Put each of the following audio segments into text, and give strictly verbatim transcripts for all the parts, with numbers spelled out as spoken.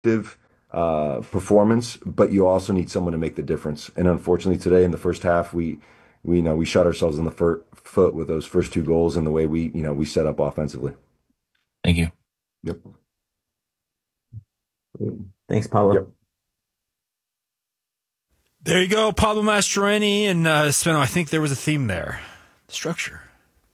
uh, performance, but you also need someone to make the difference. And unfortunately, today in the first half, we we you know we shot ourselves in the fir foot with those first two goals and the way we you know we set up offensively. Thank you. Yep. Thanks, Paulo. Yep. There you go, Pablo Mastroeni and uh, Spino. I think there was a theme there. Structure.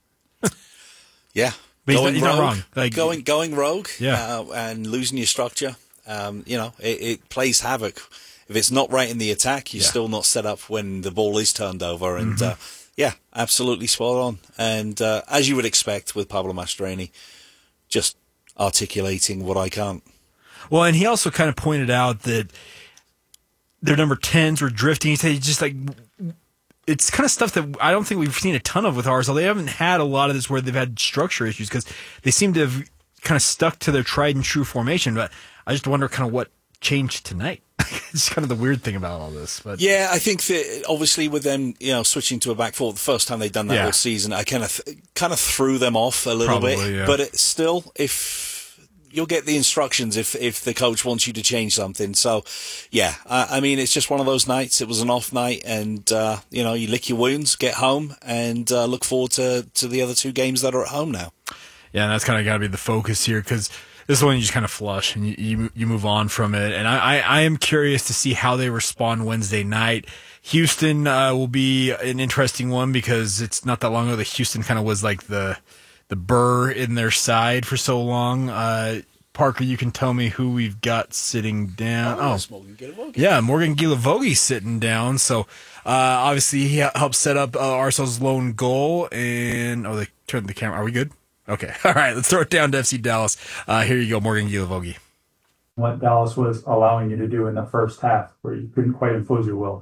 Yeah, But he's, not, going he's rogue, not wrong. Like, going going rogue, Yeah. uh, and losing your structure. Um, you know, it, it plays havoc. If it's not right in the attack, you're Yeah. still not set up when the ball is turned over. And Mhm. uh, yeah, absolutely spot on. And uh, as you would expect with Pablo Mastroeni, just articulating what I can't. Well, and he also kind of pointed out that their number tens were drifting. He said he just like it's kind of stuff that I don't think we've seen a ton of with ours. They haven't had a lot of this where they've had structure issues because they seem to have kind of stuck to their tried and true formation. But I just wonder kind of what changed tonight. It's kind of the weird thing about all this. But Yeah, I think that obviously with them, you know, switching to a back four, the first time they'd done that Yeah. whole season, I kind of th- kind of threw them off a little Probably, bit. yeah. But it's still, if you'll get the instructions if if the coach wants you to change something. So, yeah, I, I mean, it's just one of those nights. It was an off night, and uh, you know, you lick your wounds, get home, and uh, look forward to to the other two games that are at home now. Yeah, and that's kind of got to be the focus here because this one you just kind of flush and you, you you move on from it. And I, I, I am curious to see how they respond Wednesday night. Houston uh, will be an interesting one because it's not that long ago that Houston kind of was like the the burr in their side for so long. Uh, Parker, you can tell me who we've got sitting down. Oh, it's Morgan Gilavogi. yeah, Morgan Gilavogi sitting down. So uh, obviously he helped set up uh, Arsenal's lone goal. And oh, they turned the camera. Are we good? Okay. All right. Let's throw it down to F C Dallas. Uh, here you go, Morgan Gilavogi. What Dallas was allowing you to do in the first half, where you couldn't quite impose your will.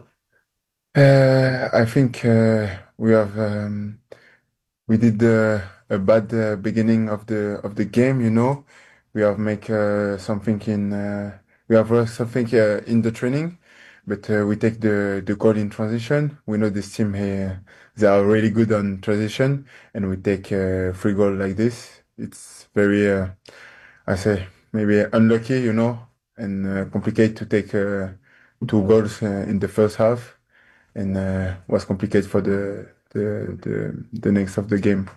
Uh, I think uh, we have um, we did uh, a bad uh, beginning of the of the game. You know, we have make uh, something in uh, we have uh, something uh, in the training, but uh, we take the the goal in transition. We know this team here; they are really good on transition, and we take uh, free goal like this. It's very uh, I say maybe unlucky, you know, and uh, complicated to take uh, two goals uh, in the first half and uh, was complicated for the, the the the next of the game.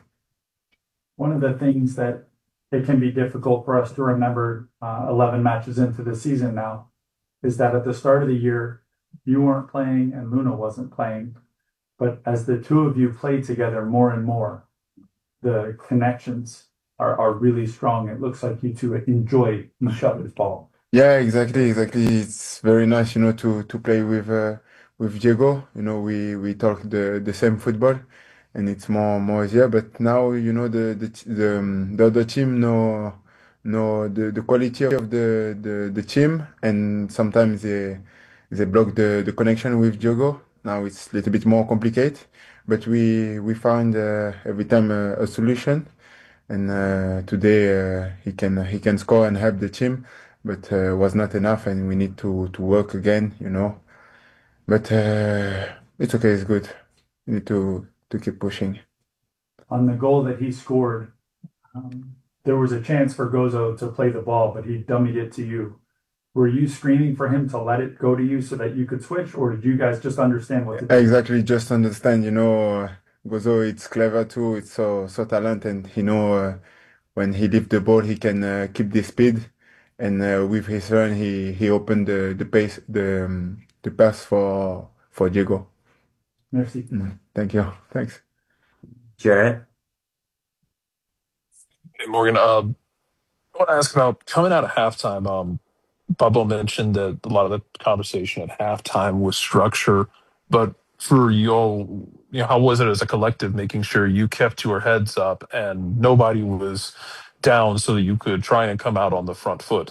One of the things that it can be difficult for us to remember uh, eleven matches into the season now is that at the start of the year, you weren't playing and Luna wasn't playing. But as the two of you played together more and more, the connections are, are really strong. It looks like you two enjoy each other's ball. Yeah, exactly, exactly. It's very nice, you know, to to play with uh, with Diego. You know, we we talk the the same football, and it's more more easier. But now, you know, the the t- the, um, the other team know know the the quality of the the the team, and sometimes they they block the the connection with Diego. Now it's a little bit more complicated, but we we find uh, every time a, a solution. And uh, today uh, he can he can score and help the team, but uh, was not enough, and we need to to work again, you know. But uh, it's okay, it's good. We need to to keep pushing. On the goal that he scored, um, there was a chance for Gozo to play the ball, but he dummied it to you. Were you screaming for him to let it go to you so that you could switch, or did you guys just understand what to do? Exactly, just understand, you know, uh, Gozo, it's clever too. It's so so talented, and you know, uh, when he lift the ball, he can uh, keep the speed, and uh, with his run, he he opened the the pace the um, the pass for for Diego. Merci. Mm, thank you, thanks. Jarrett? Hey, Morgan, um, I want to ask about coming out of halftime. Um, Bubba mentioned that a lot of the conversation at halftime was structure, but for y'all, you know, how was it as a collective making sure you kept your heads up and nobody was down so that you could try and come out on the front foot?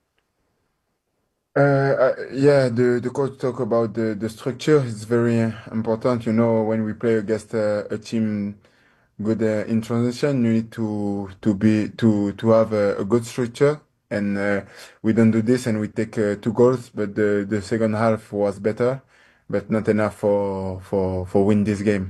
Uh, uh, yeah, the, the coach talk about the, the structure is very uh, important. You know, when we play against uh, a team good uh, in transition, you need to to be to to have a, a good structure. And uh, we don't do this, and we take uh, two goals. But the the second half was better, but not enough for for for win this game.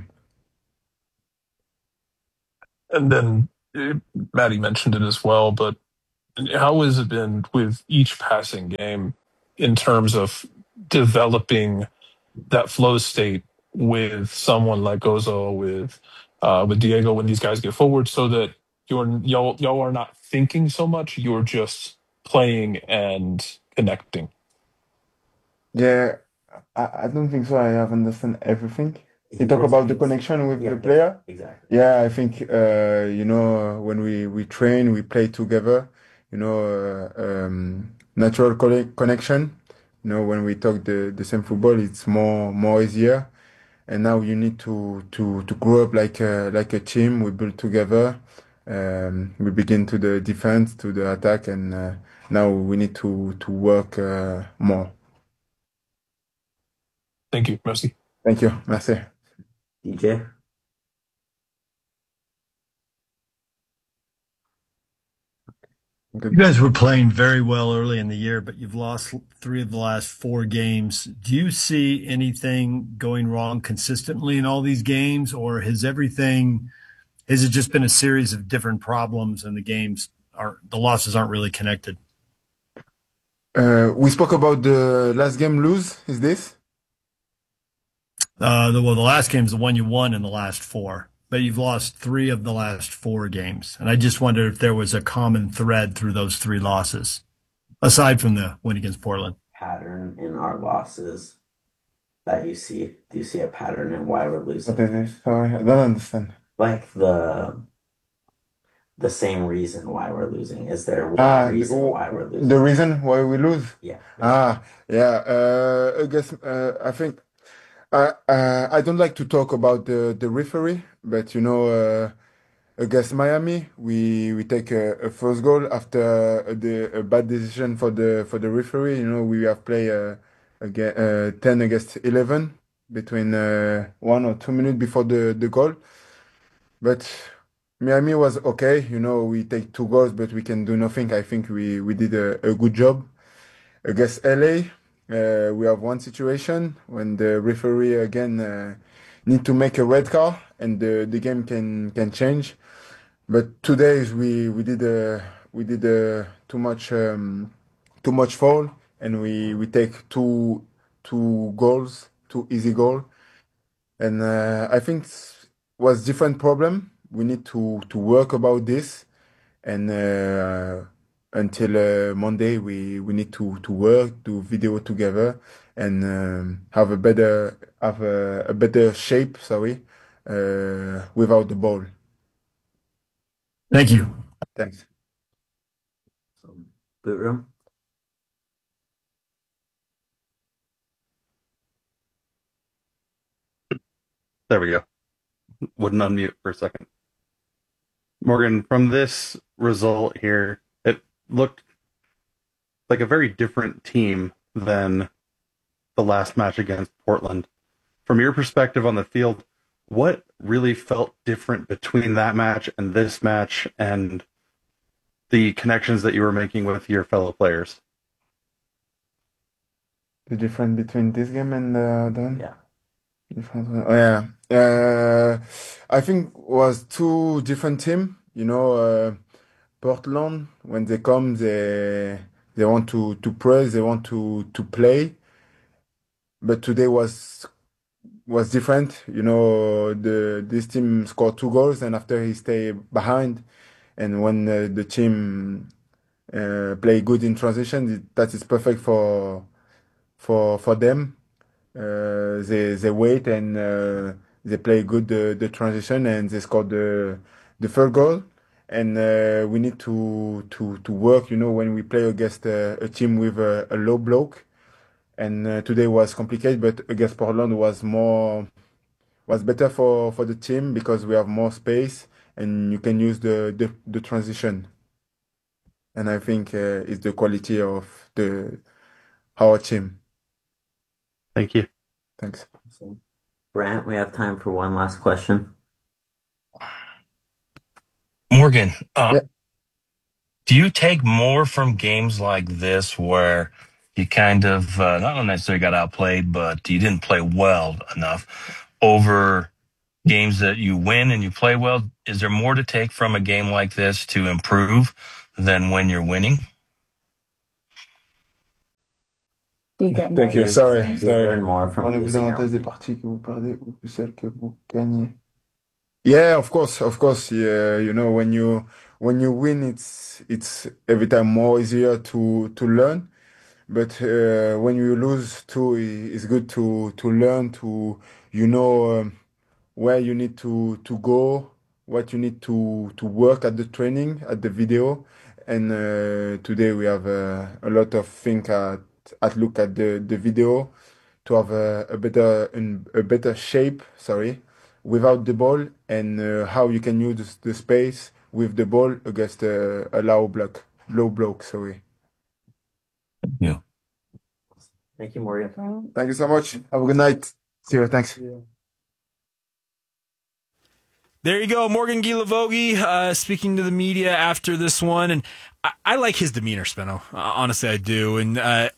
And then eh, Maddie mentioned it as well, but how has it been with each passing game in terms of developing that flow state with someone like Gozo, with uh, with Diego when these guys get forward, so that you're y'all y'all are not thinking so much, you're just playing and connecting. Yeah, I, I don't think so. I have understand everything. He You talk was- about the he's- connection with yeah, the player. Exactly. Yeah, I think uh, you know when we we train, we play together. You know, uh, um, natural conne- connection. You know, when we talk the the same football, it's more more easier. And now you need to to to grow up like a like a team. We build together. Um, we begin to the defense, to the attack, and uh, now we need to to work uh, more. Thank you, Messi. Thank you, merci. D J? Good. You guys were playing very well early in the year, but you've lost three of the last four games. Do you see anything going wrong consistently in all these games, or has everything, has it just been a series of different problems and the games are, the losses aren't really connected? Uh, we spoke about the last game lose. Is this? Uh, the, well, the last game is the one you won in the last four, but you've lost three of the last four games. And I just wondered if there was a common thread through those three losses, aside from the win against Portland. Pattern in our losses that you see. Do you see a pattern in why we're losing? What is this? Sorry, I don't understand. Like the the same reason why we're losing. Is there one Ah, reason the, why we're losing? the reason why we lose? Yeah. Ah, yeah. Uh, I guess uh, I think I uh, I don't like to talk about the the referee, but you know, uh, against Miami, we we take a, a first goal after the a bad decision for the for the referee. You know, we have played uh, again uh, ten against eleven between uh, one or two minutes before the the goal, but Miami was okay. You know, we take two goals, but we can do nothing. I think we we did a, a good job. Against L A, uh, we have one situation when the referee again uh, need to make a red card and the, the game can can change. But today is we we did uh, we did uh, too much um, too much foul and we we take two two goals, two easy goal, and uh, I think it was different problem. We need to to work about this and. Uh, until uh, Monday, we, we need to, to work, do video together, and um, have a better have a, a better shape. Sorry, uh, without the ball. Thank you. Thanks. So, boot room. There we go. Wouldn't unmute for a second. Morgan, from this result here, it looked like a very different team than the last match against Portland. From your perspective on the field, what really felt different between that match and this match and the connections that you were making with your fellow players? The difference between this game and uh, the one? Yeah. Different one. Oh yeah. Uh, I think was two different team. You know, uh, Portland when they come, they they want to to press, they want to to play. But today was was different. You know, the this team scored two goals and after he stayed behind, and when uh, the team uh, play good in transition, that is perfect for for for them. Uh, they they wait and uh, they play good the, the transition and they scored the the third goal. And uh, we need to to to work. You know, when we play against a, a team with a, a low block, and uh, today was complicated, but against Portland was more was better for for the team because we have more space and you can use the the, the transition. And I think uh, it's the quality of the our team. Thank you. Thanks. So, Brant, we have time for one last question. Morgan, uh, Yeah. do you take more from games like this where you kind of uh, not necessarily got outplayed, but you didn't play well enough over games that you win and you play well? Is there more to take from a game like this to improve than when you're winning? Thank you. Sorry, You sorry. learn more from On est losing avantage des parties que vous perdez ou que celles que vous gagnez. Yeah, of course, of course. Yeah, you know, when you when you win, it's it's every time more easier to to learn. But uh, when you lose too, i- it's good to to learn to you know um, where you need to to go, what you need to to work at the training, at the video. And uh, today we have uh, a lot of think at at look at the the video to have a, a better in a better shape. Sorry, without the ball, and uh, how you can use the space with the ball against a, a low block, low block. Sorry. Yeah. Thank you, Morgan. Thank you so much. Have a good night. See you. Thanks. There you go, Morgan Guilavogi uh, speaking to the media after this one, and I, I like his demeanor, Spino. Uh, honestly, I do. And uh,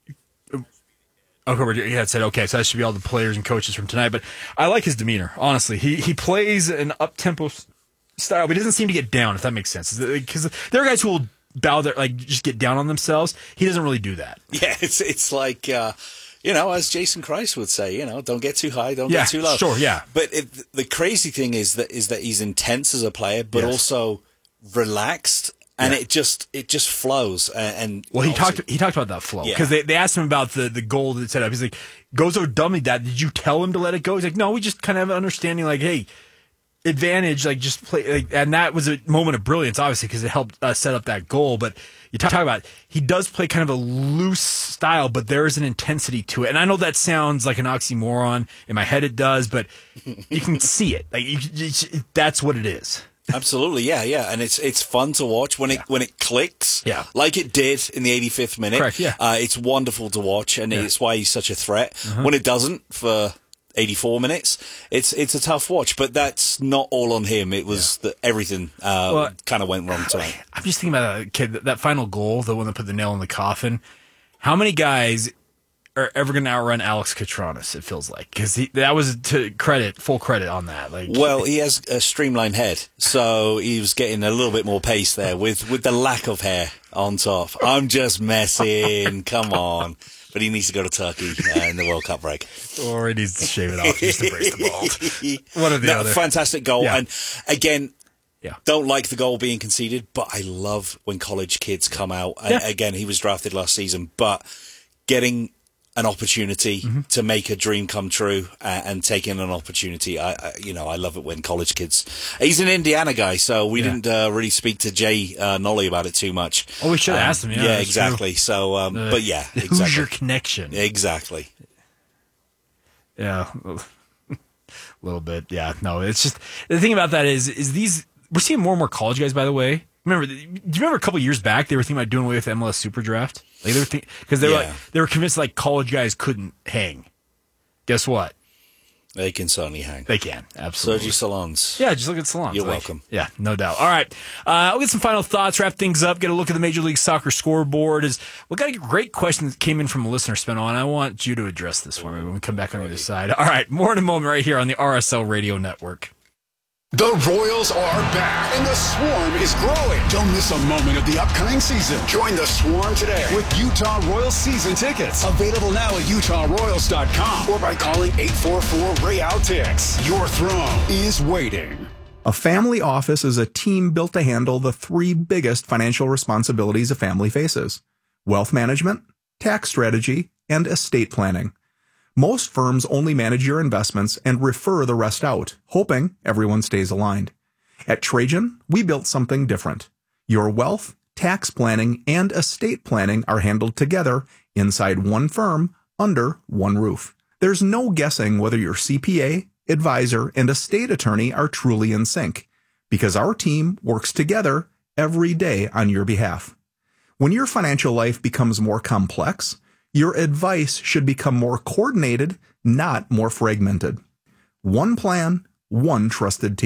Robert, he had said, okay, so that should be all the players and coaches from tonight. But I like his demeanor. Honestly, he he plays an up tempo style, but he doesn't seem to get down. If that makes sense, because there are guys who will bow their like just get down on themselves. He doesn't really do that. Yeah, it's it's like uh, you know, as Jason Christ would say, you know, don't get too high, don't Yeah, get too low. sure, yeah. But it, the crazy thing is that is that he's intense as a player, but Yes. also relaxed, and Yeah. it just it just flows. And, and Well, he obviously- talked. He talked about that flow Yeah. because they, they asked him about the, the goal that set up. He's like, Gozo dummied that. Did you tell him to let it go? He's like, no, we just kind of have an understanding. Like, hey, advantage. Like, just play. Like, and that was a moment of brilliance, obviously, because it helped uh, set up that goal. But you talk, talk about he does play kind of a loose style, but there is an intensity to it. And I know that sounds like an oxymoron. In my head, it does, but you can see it. Like, you, you, that's what it is. Absolutely, yeah, yeah, and it's it's fun to watch when it Yeah. when it clicks, Yeah. like it did in the eighty-fifth minute. Correct, yeah. uh, it's wonderful to watch, and it's why he's such a threat. Uh-huh. When it doesn't for eighty-four minutes, it's it's a tough watch. But that's not all on him. It was that everything uh, Well, kind of went wrong tonight. I'm just thinking about that kid, that final goal, the one that put the nail in the coffin. How many guys are ever going to outrun Alex Catranis? It feels like because that was to credit, full credit on that. Like, Well, he has a streamlined head, so he was getting a little bit more pace there with, with the lack of hair on top. I'm just messing. Come on. But he needs to go to Turkey uh, in the World Cup break. or he needs to shave it off just to brace the bald. One or the No, other. fantastic goal. Yeah. And again, Yeah. don't like the goal being conceded, but I love when college kids come out. And Yeah. again, he was drafted last season, but getting an opportunity Mm-hmm. to make a dream come true uh, and taking an opportunity. I, I, you know, I love it when college kids. He's an Indiana guy, so we Yeah. didn't uh, really speak to Jay uh, Nolly about it too much. Oh, we should have Um, asked him. Yeah, yeah, that's exactly. So, um, true. Uh, but yeah, the exactly. Hoosier connection. Exactly. Yeah, a little bit. Yeah, no, it's just the thing about that is is these we're seeing more and more college guys. By the way, remember? Do you remember a couple years back they were thinking about doing away with M L S Super Draft? Like they were thinking because they were Yeah. like they were convinced like college guys couldn't hang. Guess what? They can certainly hang. They can absolutely. Sergi Salons. Yeah, just look at salons. You're Like, welcome. Yeah, no doubt. All right, uh, I'll get some final thoughts, wrap things up, get a look at the Major League Soccer scoreboard. Is we got a great question that came in from a listener, Spino, and I want you to address this for me when we come back on the other side. All right, more in a moment right here on the R S L Radio Network. The Royals are back, and the Swarm is growing. Don't miss a moment of the upcoming season. Join the Swarm today with Utah Royals season tickets. Available now at utah royals dot com or by calling eight four four Real Tix. Your throne is waiting. A family office is a team built to handle the three biggest financial responsibilities a family faces: wealth management, tax strategy, and estate planning. Most firms only manage your investments and refer the rest out, hoping everyone stays aligned. At Trajan, we built something different. Your wealth, tax planning, and estate planning are handled together inside one firm under one roof. There's no guessing whether your C P A, advisor, and estate attorney are truly in sync, because our team works together every day on your behalf. When your financial life becomes more complex, your advice should become more coordinated, not more fragmented. One plan, one trusted team.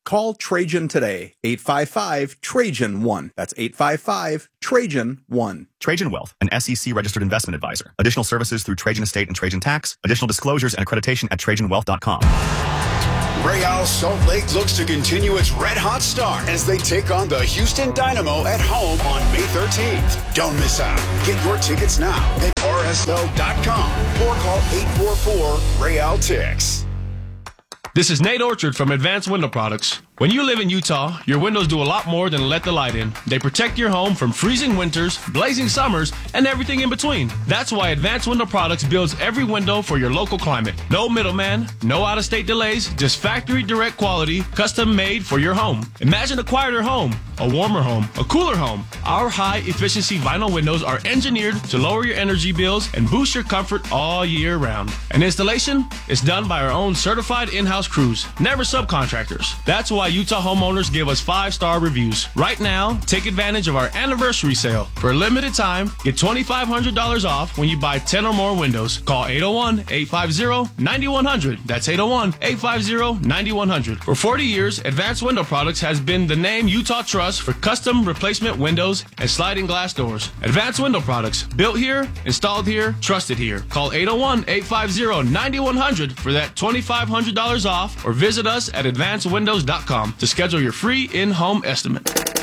Call Trajan today, eight five five, Trajan one. That's eight five five, Trajan one. Trajan Wealth, an S E C registered investment advisor. Additional services through Trajan Estate and Trajan Tax. Additional disclosures and accreditation at trajan wealth dot com. Real Salt Lake looks to continue its red-hot start as they take on the Houston Dynamo at home on May thirteenth. Don't miss out. Get your tickets now at R S L dot com or call eight four four, Real Tix. This is Nate Orchard from Advanced Window Products. When you live in Utah, your windows do a lot more than let the light in. They protect your home from freezing winters, blazing summers, and everything in between. That's why Advanced Window Products builds every window for your local climate. No middleman, no out-of-state delays, just factory direct quality, custom made for your home. Imagine a quieter home, a warmer home, a cooler home. Our high-efficiency vinyl windows are engineered to lower your energy bills and boost your comfort all year round. And installation is done by our own certified in-house crews, never subcontractors. That's why Utah homeowners give us five-star reviews. Right now, take advantage of our anniversary sale. For a limited time, get twenty-five hundred dollars off when you buy ten or more windows. Call eight oh one, eight five zero, nine one zero zero. That's eight oh one, eight five zero, nine one zero zero. For forty years, Advanced Window Products has been the name Utah trusts for custom replacement windows and sliding glass doors. Advanced Window Products, built here, installed here, trusted here. Call eight oh one, eight five zero, nine one zero zero for that twenty-five hundred dollars off or visit us at advanced windows dot com to schedule your free in-home estimate.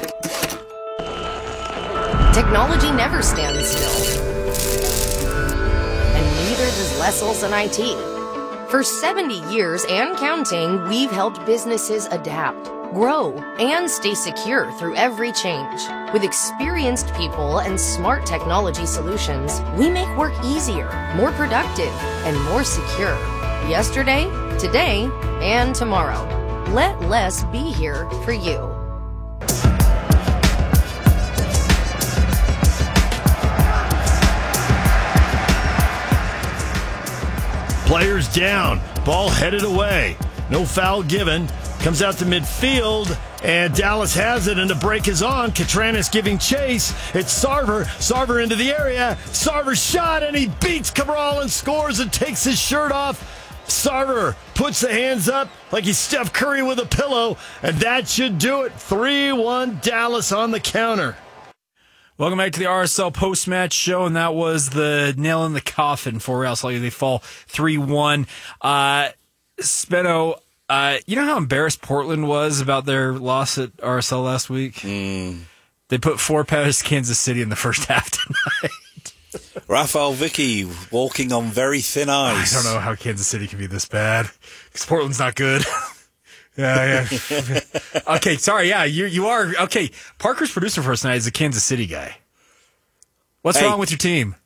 Technology never stands still. And neither does Les Olson I T. For seventy years and counting, we've helped businesses adapt, grow, and stay secure through every change. With experienced people and smart technology solutions, we make work easier, more productive, and more secure. Yesterday, today, and tomorrow. Let Les be here for you. Players down. Ball headed away. No foul given. Comes out to midfield, and Dallas has it, and the break is on. Catranis giving chase. It's Sarver. Sarver into the area. Sarver shot, and he beats Cabral and scores and takes his shirt off. Sarver puts the hands up like he's Steph Curry with a pillow, and that should do it. three one Dallas on the counter. Welcome back to the R S L post-match show, and that was the nail in the coffin for Real Salt Lake. They fall three one. Uh, Speno, uh, you know how embarrassed Portland was about their loss at R S L last week? Mm. They put four past Kansas City in the first half tonight. Rafael Vicky walking on very thin ice. I don't know how Kansas City can be this bad because Portland's not good. yeah, yeah. Okay, sorry. Yeah, you you are okay. Parker's producer for us tonight is a Kansas City guy. What's hey. wrong with your team?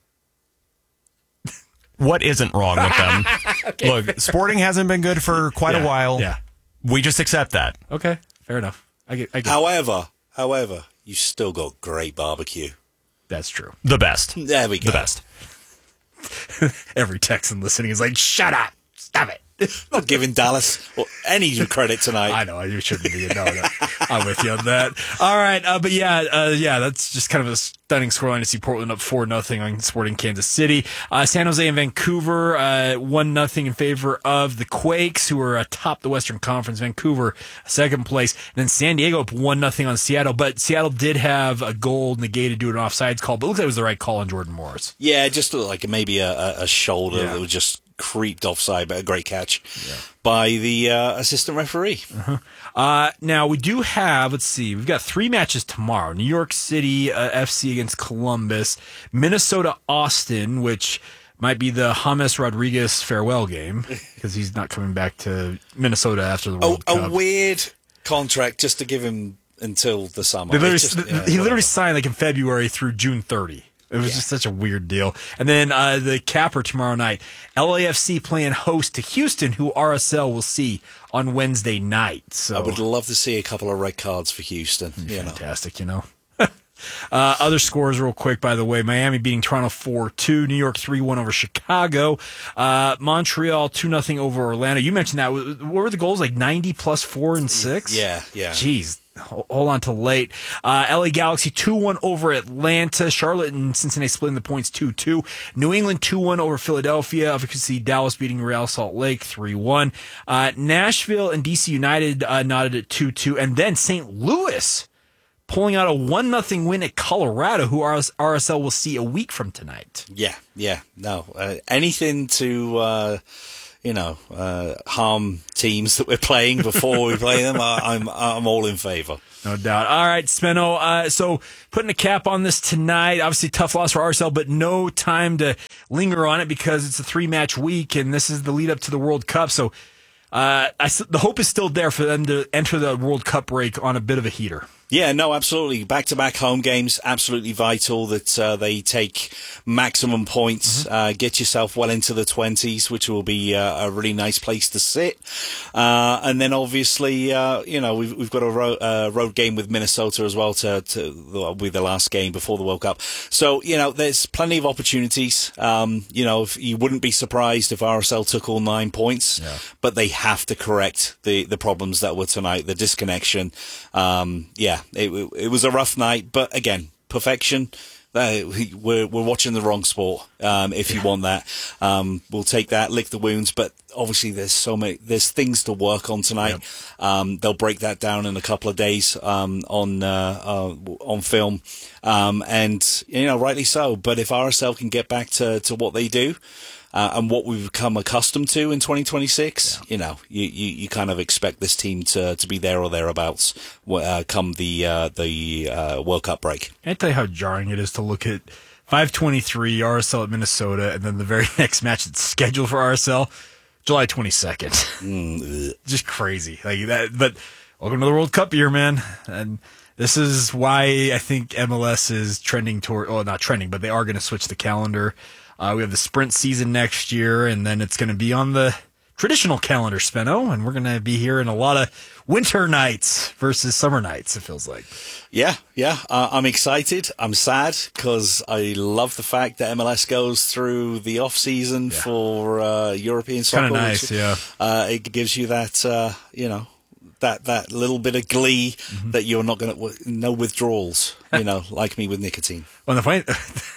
What isn't wrong with them? Okay, Look, fair. Sporting hasn't been good for quite yeah, a while. Yeah, we just accept that. Okay, fair enough. I get. I get however, however, you still got great barbecue. That's true. The best. There we go. The best. Every Texan listening is like, shut up. Stop it. Not giving Dallas any credit tonight. I know. You shouldn't be. No, no. I'm with you on that. All right. Uh, but yeah, uh, yeah, that's just kind of a stunning scoreline to see Portland up four nothing on Sporting Kansas City. Uh, San Jose and Vancouver, uh, one nothing in favor of the Quakes, who are atop the Western Conference. Vancouver, second place. And then San Diego up one nothing on Seattle. But Seattle did have a goal negated due to an offsides call, but it looks like it was the right call on Jordan Morris. Yeah, it just looked like maybe a, a shoulder Yeah. that was just creeped offside, but a great catch yeah. by the uh, assistant referee. Uh-huh. Uh, now, we do have, let's see, we've got three matches tomorrow. New York City uh, F C against Columbus. Minnesota-Austin, which might be the James Rodriguez farewell game because he's not coming back to Minnesota after the World a, Cup. A weird contract just to give him until the summer. They literally, Just, he yeah, literally whatever. signed like in February through June thirtieth. It was Yeah. just such a weird deal. And then uh, the capper tomorrow night, L A F C playing host to Houston, who R S L will see on Wednesday night. So I would love to see a couple of red cards for Houston. You know. fantastic, you know. Uh, other scores real quick, by the way. Miami beating Toronto four two. New York three one over Chicago. Uh, Montreal two nothing over Orlando. You mentioned that. What were the goals? Like ninety plus four and six? Yeah, yeah. Jeez. Hold on to late. Uh, L A Galaxy two one over Atlanta. Charlotte and Cincinnati splitting the points two two. New England two one over Philadelphia. Obviously, Dallas beating Real Salt Lake three one. Uh, Nashville and D C United uh, knotted at two two. And then Saint Louis pulling out a one nothing win at Colorado, who R S L will see a week from tonight. Yeah, yeah. No, uh, anything to... Uh, you know, uh, harm teams that we're playing before we play them, I, I'm I'm all in favor. No doubt. All right, Spenno. Uh, so putting a cap on this tonight. Obviously, tough loss for R S L, but no time to linger on it because it's a three-match week, and this is the lead up to the World Cup. So uh, I, the hope is still there for them to enter the World Cup break on a bit of a heater. Yeah, no, absolutely. Back-to-back home games, absolutely vital that uh, they take maximum points, mm-hmm. uh, get yourself well into the twenties, which will be uh, a really nice place to sit. Uh, and then obviously, uh, you know, we've, we've got a ro- uh, road game with Minnesota as well to, to with the last game before the World Cup. So, you know, there's plenty of opportunities. Um, you know, if, you wouldn't be surprised if R S L took all nine points, yeah. but they have to correct the, the problems that were tonight, the disconnection. Um, yeah. It, it was a rough night, but again, perfection. Uh, we're we're watching the wrong sport. Um, if you want that, um, we'll take that, lick the wounds. But obviously, there's so many, there's things to work on tonight. Yep. Um, they'll break that down in a couple of days um, on uh, uh, on film, um, and you know, rightly so. But if R S L can get back to to what they do. Uh, and what we've become accustomed to in twenty twenty-six, yeah. you know, you, you, you kind of expect this team to, to be there or thereabouts uh, come the uh, the uh, World Cup break. I tell you how jarring it is to look at five twenty-three R S L at Minnesota, and then the very next match that's scheduled for R S L, July twenty-second. Mm, just crazy, like that. But welcome to the World Cup year, man, and this is why I think M L S is trending toward. Well, not trending, but they are going to switch the calendar. Uh, we have the sprint season next year, and then it's going to be on the traditional calendar, Spenno, and we're going to be hearing a lot of winter nights versus summer nights, it feels like. Yeah, yeah. Uh, I'm excited. I'm sad because I love the fact that M L S goes through the off-season yeah. for uh, European soccer. Kind of nice, which, yeah. Uh, it gives you that, uh, you know, that that little bit of glee mm-hmm. that you're not going to, no withdrawals, you know, like me with nicotine. Well, the funny...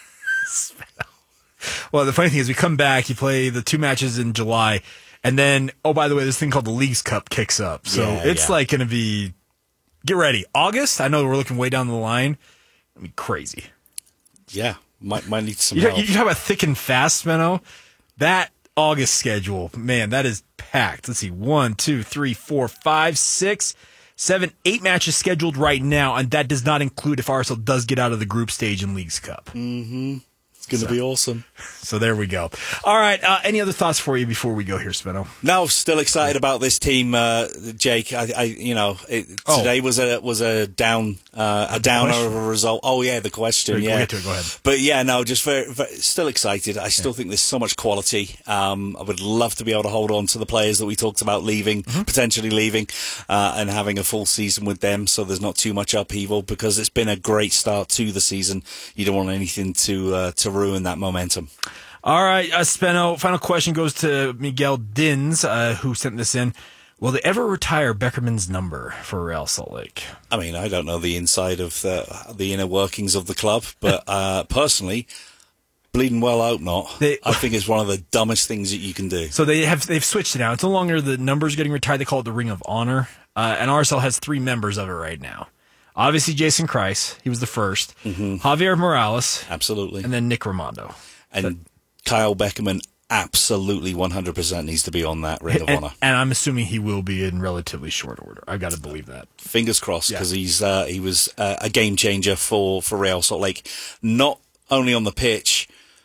Well, the funny thing is we come back, you play the two matches in July, and then, oh, by the way, this thing called the Leagues Cup kicks up. So yeah, it's yeah. like going to be, get ready. August, I know we're looking way down the line. It'll be crazy. Yeah, might might need some you, help. You talk about thick and fast, Menno. That August schedule, man, that is packed. Let's see, one, two, three, four, five, six, seven, eight matches scheduled right now, and that does not include if R S L does get out of the group stage in Leagues Cup. Mm-hmm. It's going to so, be awesome. So there we go. All right. Uh, any other thoughts for you before we go here, Spenno? No, still excited about this team, uh, Jake. I, I, you know, it, oh. today was a was a down uh, a downer of a result. Oh yeah, the question. We'll yeah, get to it. Go ahead. But yeah, no, just very, very still excited. I still yeah. think there's so much quality. Um, I would love to be able to hold on to the players that we talked about leaving, mm-hmm. potentially leaving, uh, and having a full season with them. So there's not too much upheaval because it's been a great start to the season. You don't want anything to uh, to ruin that momentum. All right, uh, Spenno, final question goes to Miguel Dins, uh, who sent this in. Will they ever retire Beckerman's number for Real Salt Lake? I mean, I don't know the inside of the, the inner workings of the club, but uh, personally, bleeding well out not. They, I think it's one of the dumbest things that you can do. So they have, they've switched it now. It's no longer the numbers getting retired. They call it the Ring of Honor. Uh, and R S L has three members of it right now. Obviously, Jason Kreis, he was the first. Mm-hmm. Javier Morales. Absolutely. And then Nick Raimondo. And so, Kyle Beckerman absolutely one hundred percent needs to be on that Ring of and, Honor. And I'm assuming he will be in relatively short order. I've got to believe that. Fingers crossed, because yeah. he's uh, he was uh, a game changer for, for Real Salt Lake, not only on the pitch,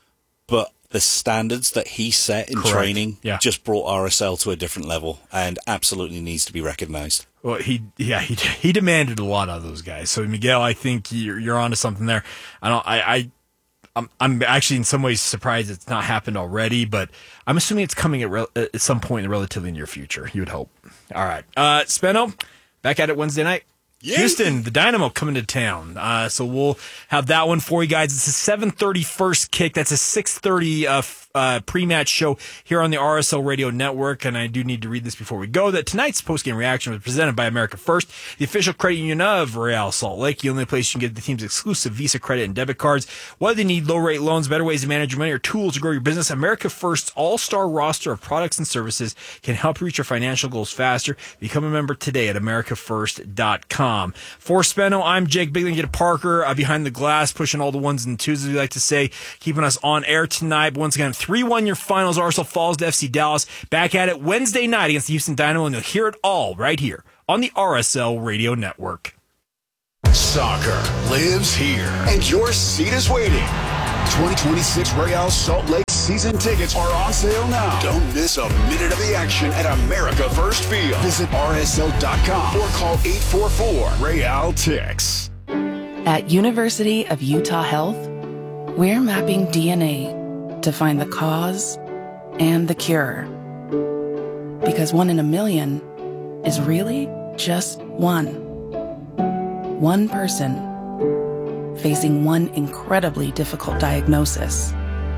but the standards that he set in Correct. training yeah. just brought R S L to a different level and absolutely needs to be recognized. Well, he yeah he he demanded a lot out of those guys. So Miguel, I think you're you're onto something there. I don't I. I I'm, I'm actually in some ways surprised it's not happened already, but I'm assuming it's coming at, re- at some point in the relatively near future. You would hope. All right. Uh, Spenno, back at it Wednesday night. Houston, the Dynamo coming to town. Uh, so we'll have that one for you guys. It's a seven thirty first kick. That's a six thirty uh, f- uh, pre-match show here on the R S L Radio Network. And I do need to read this before we go, that tonight's post-game reaction was presented by America First, the official credit union of Real Salt Lake. The only place you can get the team's exclusive Visa credit and debit cards. Whether you need low-rate loans, better ways to manage your money, or tools to grow your business, America First's all-star roster of products and services can help you reach your financial goals faster. Become a member today at america first dot com. For Speno, I'm Jake Bigley. Get Parker uh, behind the glass, pushing all the ones and twos, as we like to say, keeping us on air tonight. But once again, three one your finals. R S L falls to F C Dallas. Back at it Wednesday night against the Houston Dynamo, and you'll hear it all right here on the R S L Radio Network. Soccer lives here, and your seat is waiting. twenty twenty-six Real Salt Lake season tickets are on sale now. Don't miss a minute of the action at America First Field. Visit R S L dot com or call eight four four Real Tix. At University of Utah Health, we're mapping D N A to find the cause and the cure. Because one in a million is really just one. One person facing one incredibly difficult diagnosis,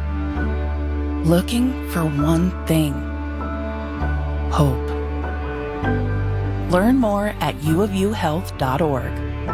looking for one thing: hope. Learn more at u of u health dot org.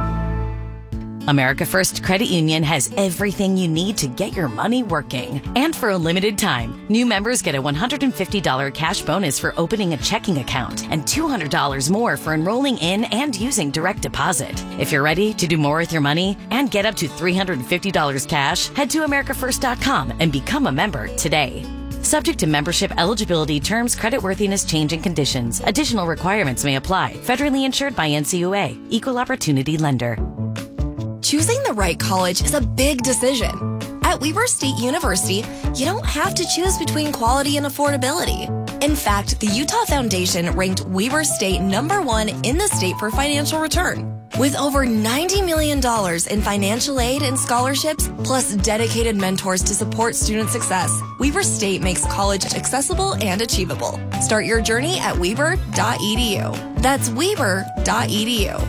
America First Credit Union has everything you need to get your money working. And for a limited time, new members get a one hundred fifty dollars cash bonus for opening a checking account and two hundred dollars more for enrolling in and using direct deposit. If you're ready to do more with your money and get up to three hundred fifty dollars cash, head to america first dot com and become a member today. Subject to membership eligibility, terms, creditworthiness, changing conditions. Additional requirements may apply. Federally insured by N C U A. Equal Opportunity Lender. Choosing the right college is a big decision. At Weber State University, you don't have to choose between quality and affordability. In fact, the Utah Foundation ranked Weber State number one in the state for financial return. With over ninety million dollars in financial aid and scholarships, plus dedicated mentors to support student success, Weber State makes college accessible and achievable. Start your journey at weber dot e d u. That's weber dot e d u.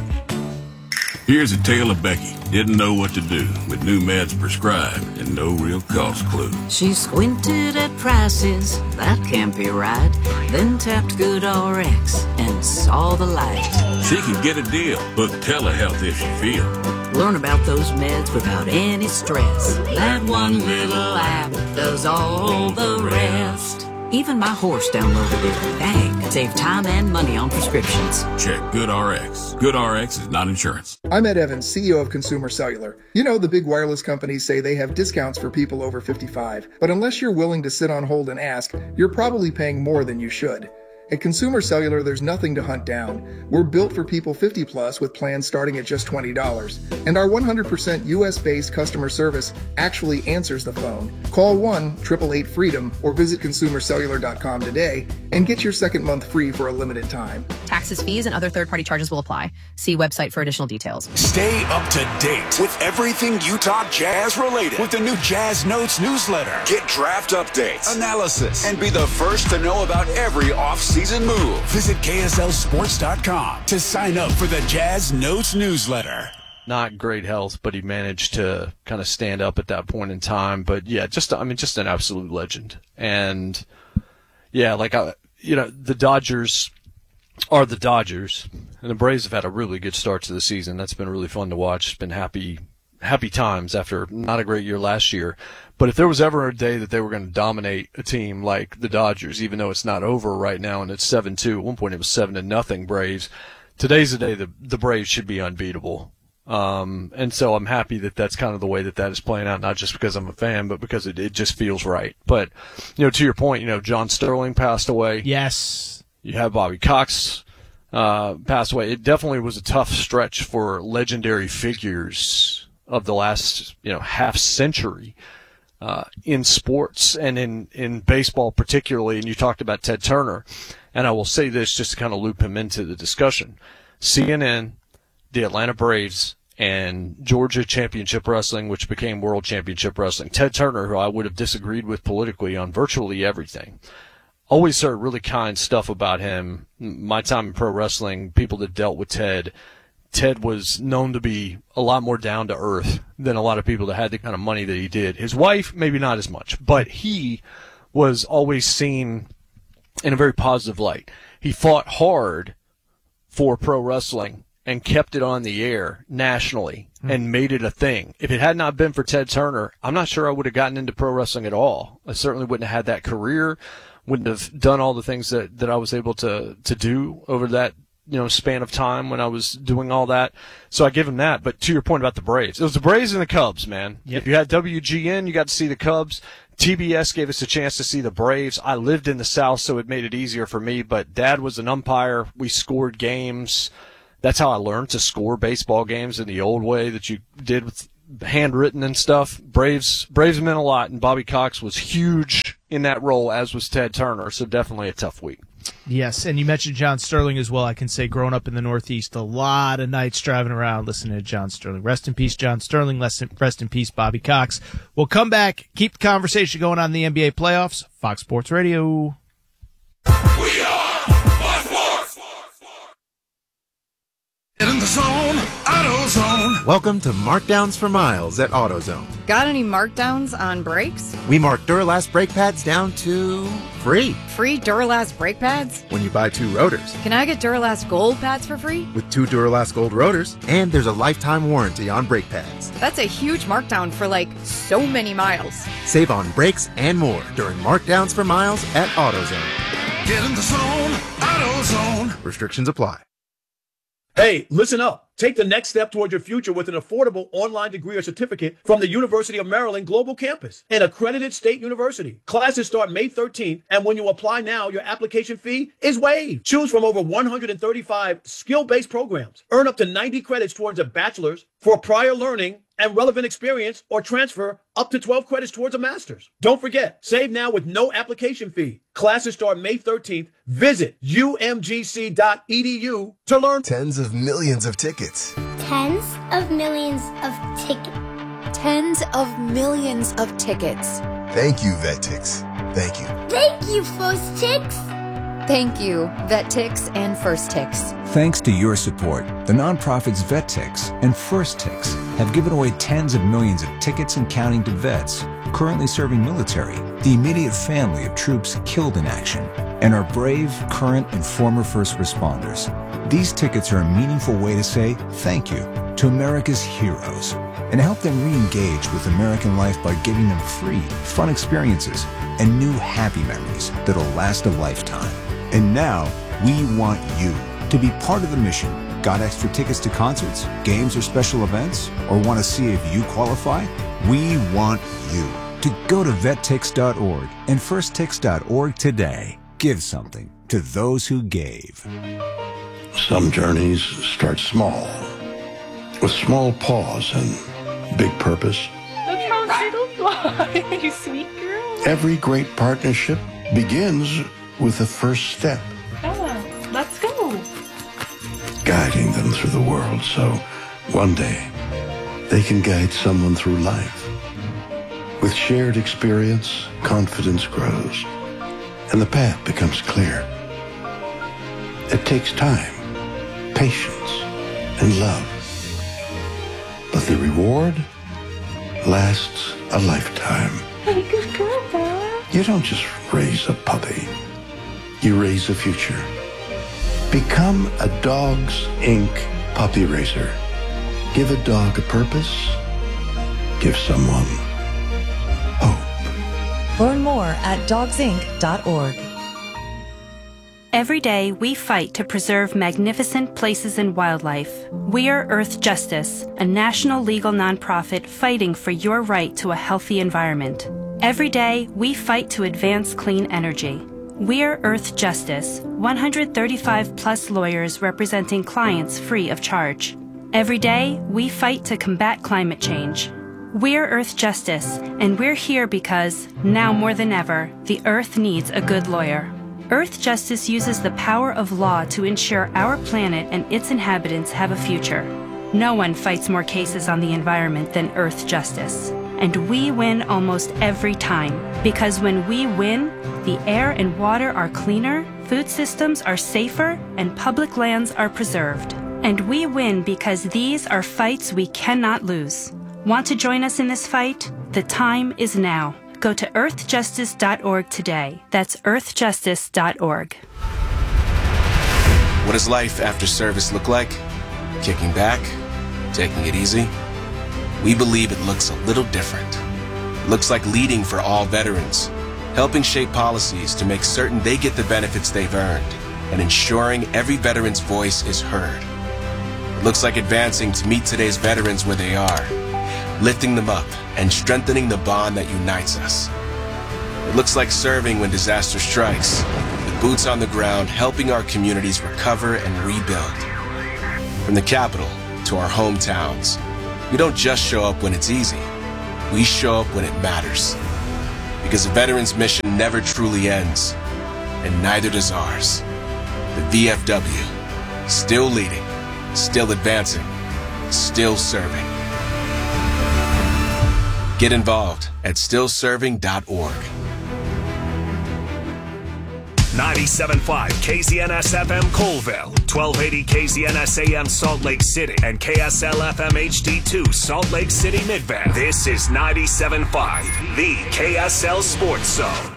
Here's a tale of Becky. Didn't know what to do with new meds prescribed and no real cost clue. She squinted at prices, that can't be right. Then tapped Good R X and saw the light. She can get a deal. Book telehealth if she feels. Learn about those meds without any stress. That one little app does all the rest. Even my horse downloaded it. Dang, save time and money on prescriptions. Check Good R X. Good R X is not insurance. I'm Ed Evans, C E O of Consumer Cellular. You know, the big wireless companies say they have discounts for people over fifty-five. But unless you're willing to sit on hold and ask, you're probably paying more than you should. At Consumer Cellular, there's nothing to hunt down. We're built for people fifty plus with plans starting at just twenty dollars. And our one hundred percent U S-based customer service actually answers the phone. Call one eight eight eight freedom or visit consumer cellular dot com today and get your second month free for a limited time. Taxes, fees, and other third-party charges will apply. See website for additional details. Stay up to date with everything Utah Jazz related with the new Jazz Notes newsletter. Get draft updates, analysis, and be the first to know about every off-season move. Visit K S L sports dot com to sign up for the Jazz Notes newsletter. Not great health, but he managed to kind of stand up at that point in time. But yeah, just, I mean, just an absolute legend. And yeah, like, I, you know, the Dodgers are the Dodgers, and the Braves have had a really good start to the season. That's been really fun to watch. It's been happy, happy times after not a great year last year. But if there was ever a day that they were going to dominate a team like the Dodgers, even though it's not over right now and it's seven two, at one point it was seven to nothing Braves. Today's the day the, the Braves should be unbeatable. Um, and so I'm happy that that's kind of the way that that is playing out, not just because I'm a fan, but because it, it just feels right. But, you know, to your point, you know, John Sterling passed away. Yes. You have Bobby Cox, uh, passed away. It definitely was a tough stretch for legendary figures of the last, you know, half century, uh, in sports and in, in baseball particularly. And you talked about Ted Turner. And I will say this just to kind of loop him into the discussion. C N N, the Atlanta Braves, and Georgia Championship Wrestling, which became World Championship Wrestling. Ted Turner, who I would have disagreed with politically on virtually everything, always heard really kind stuff about him. My time in pro wrestling, people that dealt with Ted Ted was known to be a lot more down to earth than a lot of people that had the kind of money that he did. His wife, maybe not as much, but he was always seen in a very positive light. He fought hard for pro wrestling and kept it on the air nationally mm. and made it a thing. If it had not been for Ted Turner, I'm not sure I would have gotten into pro wrestling at all. I certainly wouldn't have had that career, wouldn't have done all the things that, that I was able to, to do over that, you know, span of time when I was doing all that. So I give him that. But to your point about the Braves, it was the Braves and the Cubs, man. Yep. If you had W G N, you got to see the Cubs. T B S gave us a chance to see the Braves. I lived in the South, so it made it easier for me. But Dad was an umpire. We scored games. That's how I learned to score baseball games in the old way that you did with handwritten and stuff. Braves, Braves meant a lot, and Bobby Cox was huge in that role, as was Ted Turner. So definitely a tough week. Yes, and you mentioned John Sterling as well. I can say growing up in the Northeast, a lot of nights driving around listening to John Sterling. Rest in peace, John Sterling. Rest in peace, Bobby Cox. We'll come back, keep the conversation going on the N B A playoffs. Fox Sports Radio. We are Fox Sports. Get in the zone, AutoZone. Welcome to Markdowns for Miles at AutoZone. Got any markdowns on brakes? We mark Duralast brake pads down to free. Free Duralast brake pads? When you buy two rotors. Can I get Duralast Gold pads for free? With two Duralast Gold rotors. And there's a lifetime warranty on brake pads. That's a huge markdown for like so many miles. Save on brakes and more during Markdowns for Miles at AutoZone. Get in the zone, AutoZone. Restrictions apply. Hey, listen up. Take the next step towards your future with an affordable online degree or certificate from the University of Maryland Global Campus, an accredited state university. Classes start May thirteenth, and when you apply now, your application fee is waived. Choose from over one hundred thirty-five skill-based programs. Earn up to ninety credits towards a bachelor's for prior learning and relevant experience, or transfer up to twelve credits towards a master's. Don't forget, save now with no application fee. Classes start May thirteenth. Visit U M G C dot E D U to learn. Tens of millions of tickets. Tens of millions of tickets. Tens of millions of tickets. Thank you, VetTix. Thank you. Thank you, First Tix. Thank you, VetTix and First Tix. Thanks to your support, the nonprofits VetTix and First Tix have given away tens of millions of tickets and counting to vets currently serving military, the immediate family of troops killed in action, and our brave, current, and former first responders. These tickets are a meaningful way to say thank you to America's heroes and help them re-engage with American life by giving them free, fun experiences and new happy memories that'll last a lifetime. And now, we want you to be part of the mission. Got extra tickets to concerts, games, or special events? Or want to see if you qualify? We want you to go to vet tix dot org and first tix dot org today. Give something to those who gave. Some journeys start small, with small pause and big purpose. Look how little fly, you sweet girl. Every great partnership begins with the first step. Oh, let's go. Guiding them through the world so one day they can guide someone through life. With shared experience, confidence grows, and the path becomes clear. It takes time, patience, and love. But the reward lasts a lifetime. Hey, good girl, Bella. You don't just raise a puppy. You raise a future. Become a Dogs Incorporated puppy raiser. Give a dog a purpose. Give someone hope. Learn more at dogs inc dot org. Every day, we fight to preserve magnificent places and wildlife. We are Earth Justice, a national legal nonprofit fighting for your right to a healthy environment. Every day, we fight to advance clean energy. We are Earth Justice, one hundred thirty-five plus lawyers representing clients free of charge. Every day, we fight to combat climate change. We're Earth Justice, and we're here because, now more than ever, the Earth needs a good lawyer. Earth Justice uses the power of law to ensure our planet and its inhabitants have a future. No one fights more cases on the environment than Earth Justice. And we win almost every time, because when we win, the air and water are cleaner, food systems are safer, and public lands are preserved. And we win because these are fights we cannot lose. Want to join us in this fight? The time is now. Go to earth justice dot org today. That's earth justice dot org. What does life after service look like? Kicking back? Taking it easy? We believe it looks a little different. It looks like leading for all veterans, helping shape policies to make certain they get the benefits they've earned, and ensuring every veteran's voice is heard. It looks like advancing to meet today's veterans where they are, lifting them up and strengthening the bond that unites us. It looks like serving when disaster strikes, with boots on the ground helping our communities recover and rebuild. From the capital to our hometowns, we don't just show up when it's easy. We show up when it matters. Because a veteran's mission never truly ends, and neither does ours. The V F W, still leading, still advancing, still serving. Get involved at still serving dot org. ninety-seven point five K Z N S F M Colville, twelve eighty K Z N S A M Salt Lake City, and K S L F M H D two Salt Lake City Midvale. This is ninety-seven point five, the K S L Sports Zone.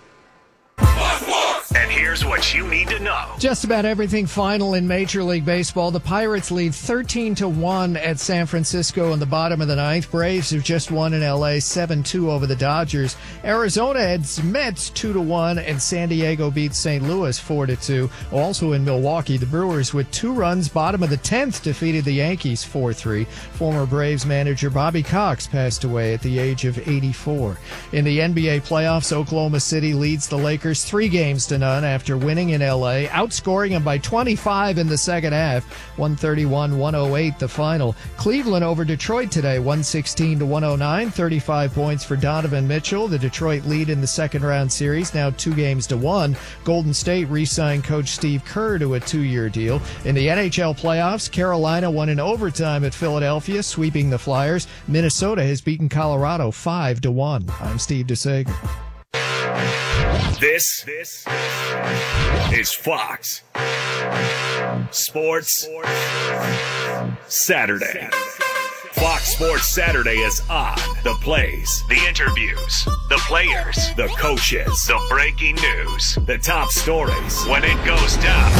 And here's what you need to know. Just about everything final in Major League Baseball. The Pirates lead thirteen to one at San Francisco in the bottom of the ninth. Braves have just won in L A seven two over the Dodgers. Arizona heads Mets two to one, and San Diego beats Saint Louis four to two. Also in Milwaukee, the Brewers with two runs, bottom of the tenth, defeated the Yankees four three. Former Braves manager Bobby Cox passed away at the age of eighty-four. In the N B A playoffs, Oklahoma City leads the Lakers three games to none after winning in L A, outscoring them by twenty-five in the second half, one thirty-one to one oh eight the final. Cleveland over Detroit today, one sixteen to one oh nine, thirty-five points for Donovan Mitchell. The Detroit lead in the second round series, now two games to one. Golden State re-signed coach Steve Kerr to a two-year deal. In the N H L playoffs, Carolina won in overtime at Philadelphia, sweeping the Flyers. Minnesota has beaten Colorado five to one. I'm Steve DeSager. This, this is Fox Sports Saturday. Fox Sports Saturday is on. The plays, the interviews, the players, the coaches, the breaking news, the top stories. When it goes down,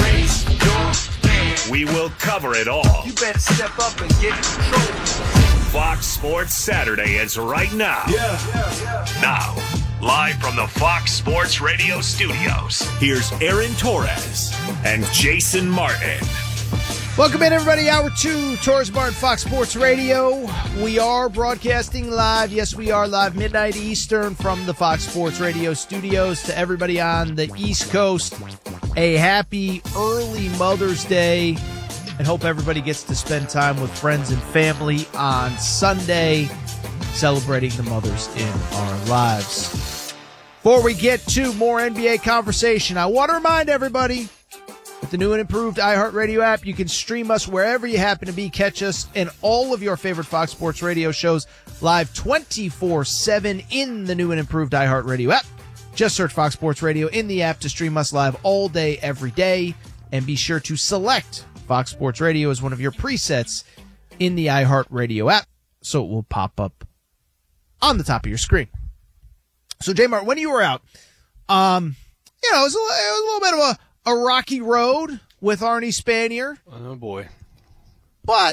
we will cover it all. You better step up and get in control. Fox Sports Saturday is right now. Yeah, yeah, yeah. Now. Live from the Fox Sports Radio studios, here's Aaron Torres and Jason Martin. Welcome in, everybody. Hour two, Torres Martin, Fox Sports Radio. We are broadcasting live. Yes, we are live, midnight Eastern, from the Fox Sports Radio studios. To everybody on the East Coast, a happy early Mother's Day, and hope everybody gets to spend time with friends and family on Sunday, celebrating the mothers in our lives. Before we get to more N B A conversation, I want to remind everybody, with the new and improved iHeartRadio app, you can stream us wherever you happen to be. Catch us and all of your favorite Fox Sports Radio shows live twenty-four seven in the new and improved iHeartRadio app. Just search Fox Sports Radio in the app to stream us live all day, every day. And be sure to select Fox Sports Radio as one of your presets in the iHeartRadio app, so it will pop up on the top of your screen. So, J Mart, when you were out, um, you know, it was a, it was a little bit of a, a rocky road with Arnie Spanier. Oh, boy. But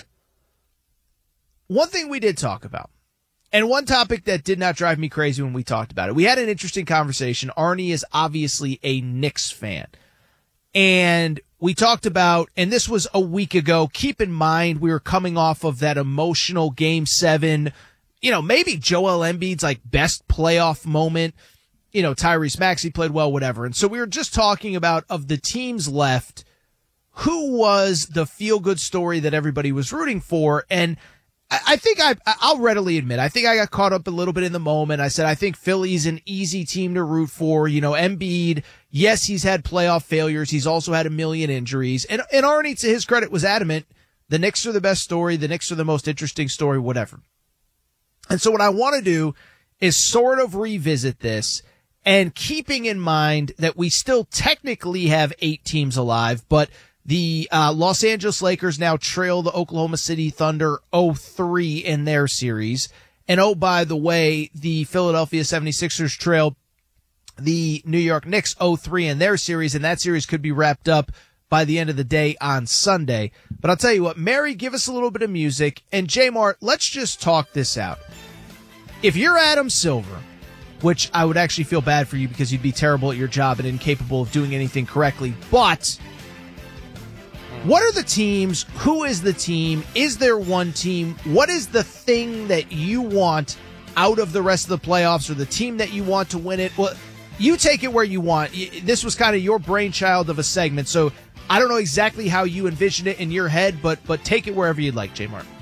one thing we did talk about, and one topic that did not drive me crazy when we talked about it, we had an interesting conversation. Arnie is obviously a Knicks fan. And we talked about, and this was a week ago, keep in mind we were coming off of that emotional game seven, you know, maybe Joel Embiid's like best playoff moment. You know, Tyrese Maxey played well, whatever. And so we were just talking about, of the teams left, who was the feel-good story that everybody was rooting for. And I think I, I'll readily admit, I think I got caught up a little bit in the moment. I said, I think Philly's an easy team to root for. You know, Embiid, yes, he's had playoff failures. He's also had a million injuries. And, and Arnie, to his credit, was adamant. The Knicks are the best story. The Knicks are the most interesting story, whatever. And so what I want to do is sort of revisit this, and keeping in mind that we still technically have eight teams alive, but The uh, Los Angeles Lakers now trail the Oklahoma City Thunder oh three in their series. And oh, by the way, the Philadelphia seventy-sixers trail the New York Knicks oh three in their series, and that series could be wrapped up by the end of the day on Sunday. But I'll tell you what, Mary, give us a little bit of music, and J-Mart, let's just talk this out. If you're Adam Silver, which I would actually feel bad for you because you'd be terrible at your job and incapable of doing anything correctly, but what are the teams? Who is the team? Is there one team? What is the thing that you want out of the rest of the playoffs, or the team that you want to win it? Well, you take it where you want. This was kind of your brainchild of a segment, so I don't know exactly how you envision it in your head, but but take it wherever you'd like, J. Martin.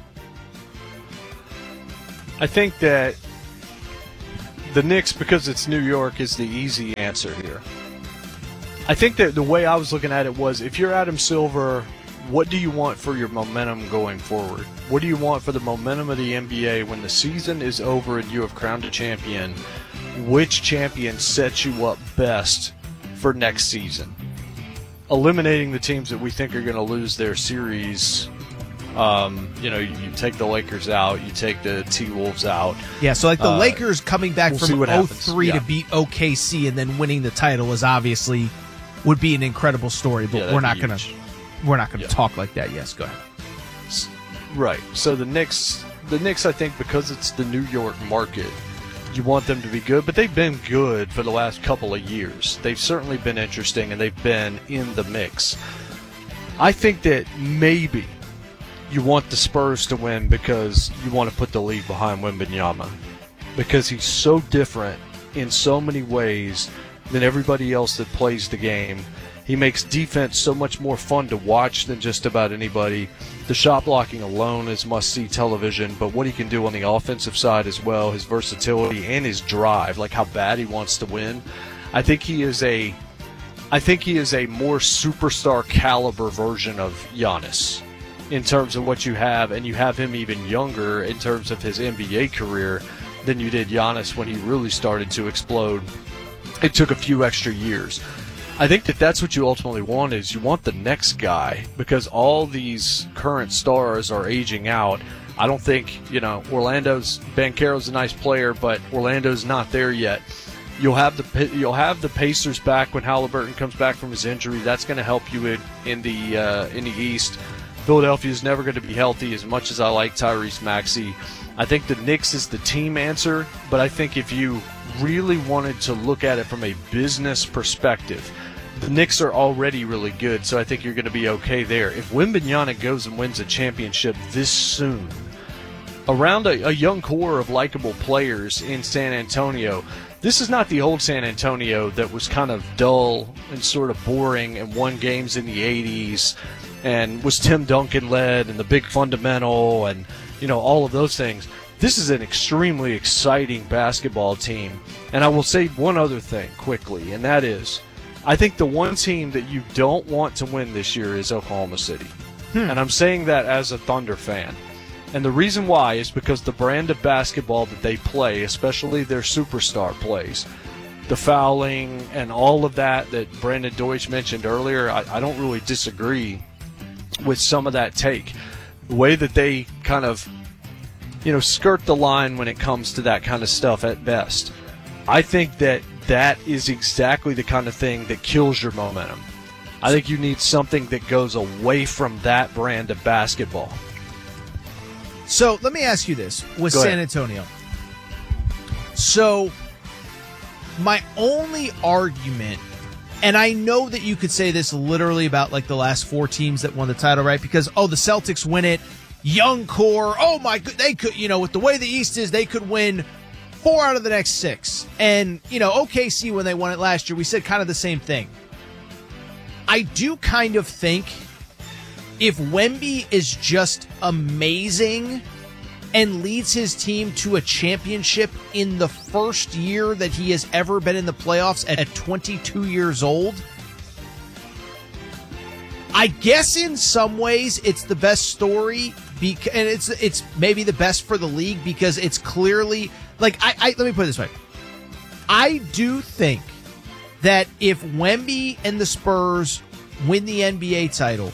I think that the Knicks, because it's New York, is the easy answer here. I think that the way I was looking at it was, if you're Adam Silver, what do you want for your momentum going forward? What do you want for the momentum of the N B A when the season is over and you have crowned a champion? Which champion sets you up best for next season? Eliminating the teams that we think are going to lose their series. Um, you know, you, you take the Lakers out, you take the T-Wolves out. Yeah, so like the uh, Lakers coming back we'll from oh three yeah. to beat O K C and then winning the title is obviously would be an incredible story, but Yeah, we're not huge. going to we're not going to Yeah. talk like that. Yes, go ahead. Right. So the Knicks, the Knicks, I think, because it's the New York market, you want them to be good, but they've been good for the last couple of years. They've certainly been interesting, and they've been in the mix. I think that maybe you want the Spurs to win because you want to put the league behind Wembanyama, because he's so different in so many ways than everybody else that plays the game. He makes defense so much more fun to watch than just about anybody. The shot blocking alone is must-see television, but what he can do on the offensive side as well, his versatility and his drive, like how bad he wants to win. I think he is a, I think he is a more superstar caliber version of Giannis in terms of what you have, and you have him even younger in terms of his N B A career than you did Giannis when he really started to explode. It took a few extra years. I think that that's what you ultimately want, is you want the next guy, because all these current stars are aging out. I don't think, you know, Orlando's, Banchero's a nice player, but Orlando's not there yet. You'll have the you'll have the Pacers back when Halliburton comes back from his injury. That's going to help you in, in the uh, in the East. Philadelphia is never going to be healthy, as much as I like Tyrese Maxey. I think the Knicks is the team answer, but I think if you really wanted to look at it from a business perspective, the Knicks are already really good, so I think you're going to be okay there. If Wembanyama goes and wins a championship this soon, around a, a young core of likable players in San Antonio, this is not the old San Antonio that was kind of dull and sort of boring and won games in the eighties and was Tim Duncan led and the big fundamental and, you know, all of those things. This is an extremely exciting basketball team. And I will say one other thing quickly, and that is, I think the one team that you don't want to win this year is Oklahoma City. Hmm. And I'm saying that as a Thunder fan. And the reason why is because the brand of basketball that they play, especially their superstar plays, the fouling and all of that that Brandon Deutsch mentioned earlier, I, I don't really disagree with some of that take. The way that they kind of, you know, skirt the line when it comes to that kind of stuff at best. I think that that is exactly the kind of thing that kills your momentum. I think you need something that goes away from that brand of basketball. So let me ask you this with Go San ahead. Antonio. So my only argument, and I know that you could say this literally about like the last four teams that won the title, right? Because, oh, the Celtics win it, young core, oh my god, they could, you know, with the way the East is, they could win four out of the next six. And, you know, O K C, when they won it last year, we said kind of the same thing. I do kind of think if Wemby is just amazing and leads his team to a championship in the first year that he has ever been in the playoffs at twenty-two years old, I guess in some ways it's the best story, bec- and it's it's maybe the best for the league because it's clearly, like, I, I let me put it this way. I do think that if Wemby and the Spurs win the N B A title,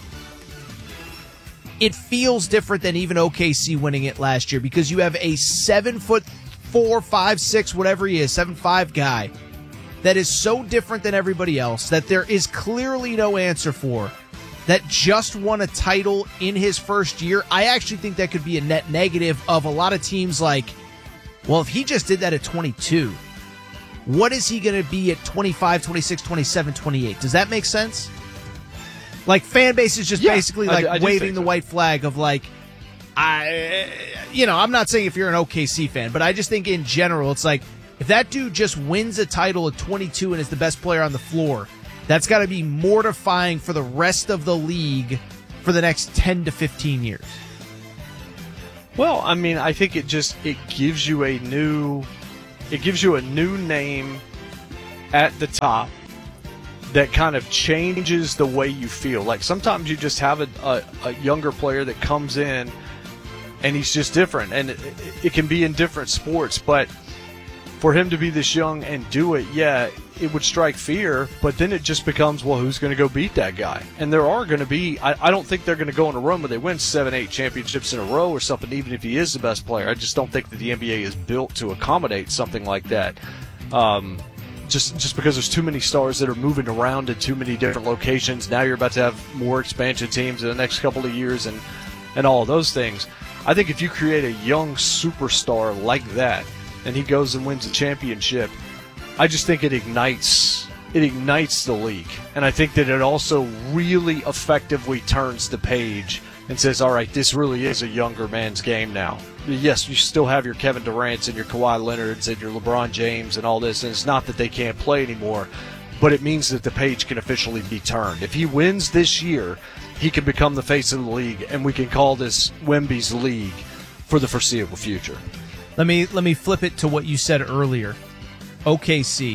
it feels different than even O K C winning it last year because you have a seven foot four, five, six, whatever he is, seven five guy that is so different than everybody else that there is clearly no answer for, that just won a title in his first year. I actually think that could be a net negative of a lot of teams like, well, if he just did that at twenty-two, what is he going to be at twenty-five, twenty-six, twenty-seven, twenty-eight? Does that make sense? Like, fan base is just yeah, basically like I, I waving the so. white flag of like, I, you know, I'm not saying if you're an O K C fan, but I just think in general, it's like, if that dude just wins a title at twenty-two and is the best player on the floor, that's got to be mortifying for the rest of the league for the next ten to fifteen years. Well, I mean, I think it just, it gives you a new, it gives you a new name at the top that kind of changes the way you feel. Like sometimes you just have a, a, a younger player that comes in and he's just different, and it, it can be in different sports, but for him to be this young and do it, yeah, it would strike fear, but then it just becomes, well, who's going to go beat that guy? And there are going to be, I, I don't think they're going to go on a run where they win seven, eight championships in a row or something, even if he is the best player. I just don't think that the N B A is built to accommodate something like that. Um, just just because there's too many stars that are moving around in too many different locations. Now you're about to have more expansion teams in the next couple of years and, and all of those things. I think if you create a young superstar like that, and he goes and wins a championship, I just think it ignites it ignites the league. And I think that it also really effectively turns the page and says, all right, this really is a younger man's game now. Yes, you still have your Kevin Durant's and your Kawhi Leonard's and your LeBron James and all this, and it's not that they can't play anymore, but it means that the page can officially be turned. If he wins this year, he can become the face of the league, and we can call this Wemby's league for the foreseeable future. Let me let me flip it to what you said earlier. O K C.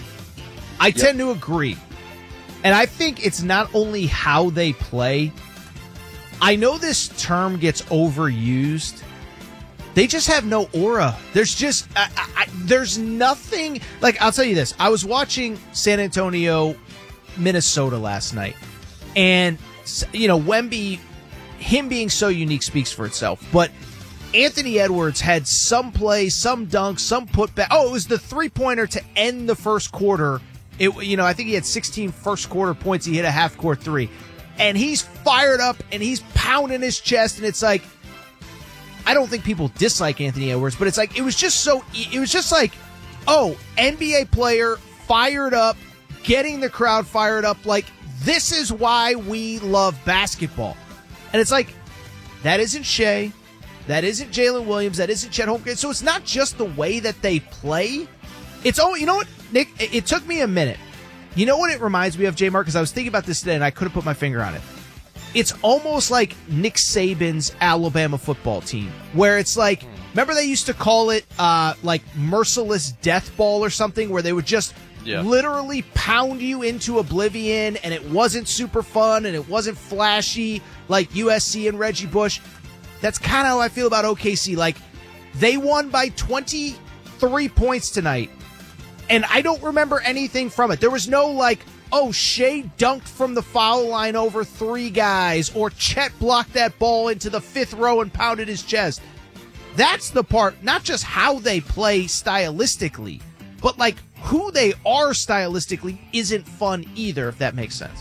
I yep. tend to agree. And I think it's not only how they play. I know this term gets overused. They just have no aura. There's just, I, I, there's nothing. Like, I'll tell you this. I was watching San Antonio, Minnesota last night. And, you know, Wemby, him being so unique speaks for itself. But Anthony Edwards had some play, some dunk, some putback. Oh, it was the three-pointer to end the first quarter. It, you know, I think he had sixteen first-quarter points. He hit a half-court three. And he's fired up, and he's pounding his chest, and it's like, I don't think people dislike Anthony Edwards, but it's like, it was just so, it was just like, oh, N B A player, fired up, getting the crowd fired up. Like, this is why we love basketball. And it's like, that isn't Shea. That isn't Jalen Williams. That isn't Chet Holmgren. So it's not just the way that they play. It's oh, you know what, Nick? It, it took me a minute. You know what it reminds me of, J. Mark? Because I was thinking about this today and I couldn't put my finger on it. It's almost like Nick Saban's Alabama football team, where it's like, remember they used to call it uh, like merciless death ball or something, where they would just yeah. literally pound you into oblivion, and it wasn't super fun and it wasn't flashy like U S C and Reggie Bush. That's kind of how I feel about O K C. Like, they won by twenty-three points tonight, and I don't remember anything from it. There was no, like, oh, Shea dunked from the foul line over three guys, or Chet blocked that ball into the fifth row and pounded his chest. That's the part, not just how they play stylistically, but, like, who they are stylistically isn't fun either, if that makes sense.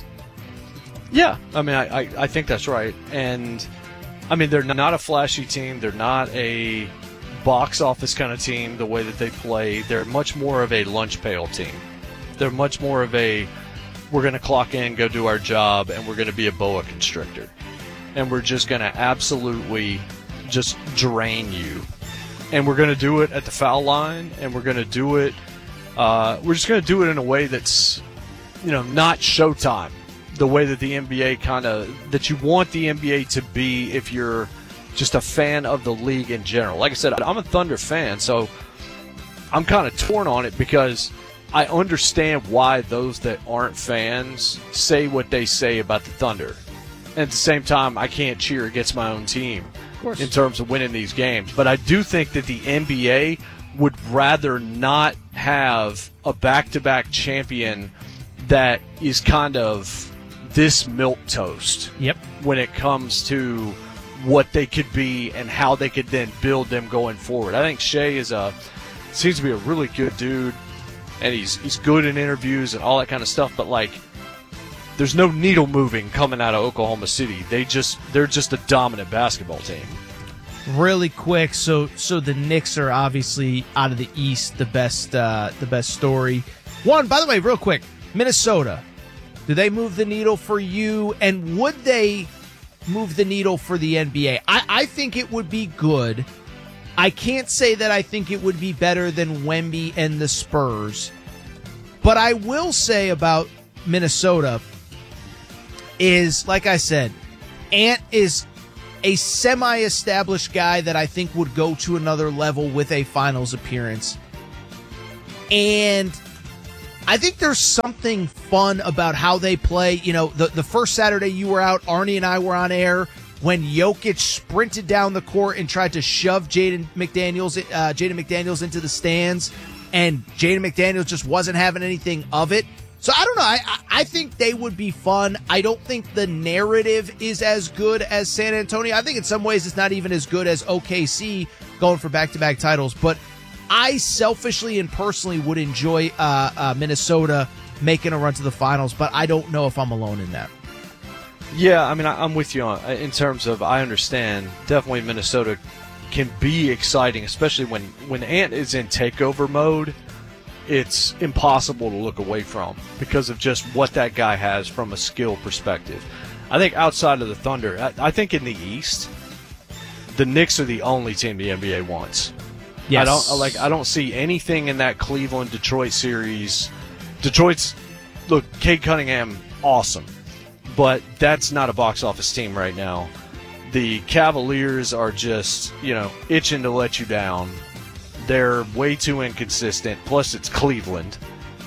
Yeah, I mean, I, I, I think that's right. And I mean, they're not a flashy team. They're not a box office kind of team the way that they play. They're much more of a lunch pail team. They're much more of a, we're going to clock in, go do our job, and we're going to be a boa constrictor. And we're just going to absolutely just drain you. And we're going to do it at the foul line, and we're going to do it, uh, we're just going to do it in a way that's, you know, not Showtime. The way that the N B A kind of, that you want the N B A to be if you're just a fan of the league in general. Like I said, I'm a Thunder fan, so I'm kind of torn on it because I understand why those that aren't fans say what they say about the Thunder. And at the same time, I can't cheer against my own team in terms of winning these games. But I do think that the N B A would rather not have a back-to-back champion that is kind of this milquetoast. Yep. When it comes to what they could be and how they could then build them going forward. I think Shea is a seems to be a really good dude, and he's he's good in interviews and all that kind of stuff. But like, there's no needle moving coming out of Oklahoma City. They just they're just a dominant basketball team. Really quick, so so the Knicks are obviously out of the East, the best uh, the best story. One, by the way, real quick, Minnesota. Do they move the needle for you? And would they move the needle for the N B A? I, I think it would be good. I can't say that I think it would be better than Wemby and the Spurs. But I will say about Minnesota is, like I said, Ant is a semi-established guy that I think would go to another level with a finals appearance. And I think there's something fun about how they play. You know, the, the first Saturday you were out, Arnie and I were on air when Jokic sprinted down the court and tried to shove Jaden McDaniels, uh, Jaden McDaniels into the stands, and Jaden McDaniels just wasn't having anything of it. So I don't know. I, I think they would be fun. I don't think the narrative is as good as San Antonio. I think in some ways it's not even as good as O K C going for back-to-back titles. But I selfishly and personally would enjoy uh, uh, Minnesota making a run to the finals, but I don't know if I'm alone in that. Yeah, I mean, I, I'm with you on in terms of I understand. Definitely Minnesota can be exciting, especially when, when Ant is in takeover mode. It's impossible to look away from because of just what that guy has from a skill perspective. I think outside of the Thunder, I, I think in the East, the Knicks are the only team the N B A wants. Yes. I don't like. I don't see anything in that Cleveland Detroit series. Detroit's look, Cade Cunningham, awesome, but that's not a box office team right now. The Cavaliers are just, you know, itching to let you down. They're way too inconsistent. Plus, it's Cleveland.